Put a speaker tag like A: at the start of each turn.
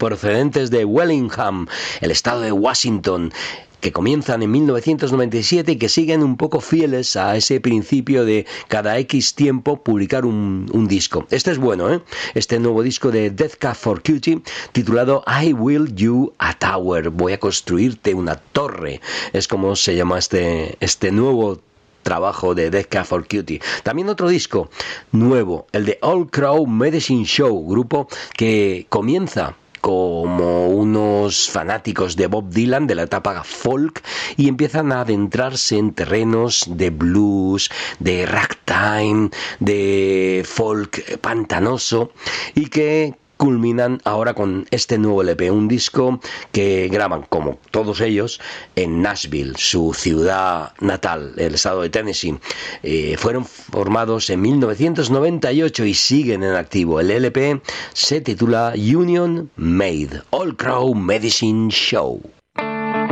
A: procedentes de Wellingham, el estado de Washington, que comienzan en 1997 y que siguen un poco fieles a ese principio de cada X tiempo publicar un disco. Este es bueno, ¿eh? Este nuevo disco de Death Cab for Cutie, titulado I Will You a Tower. Voy a construirte una torre. Es como se llama este nuevo trabajo de Death Cab for Cutie. También otro disco nuevo, el de Old Crow Medicine Show, grupo que comienza como unos fanáticos de Bob Dylan de la etapa folk y empiezan a adentrarse en terrenos de blues, de ragtime, de folk pantanoso y que culminan ahora con este nuevo LP, un disco que graban, como todos ellos, en Nashville, su ciudad natal, el estado de Tennessee. Fueron formados en 1998 y siguen en activo. El LP se titula Union Made, Old Crow Medicine Show.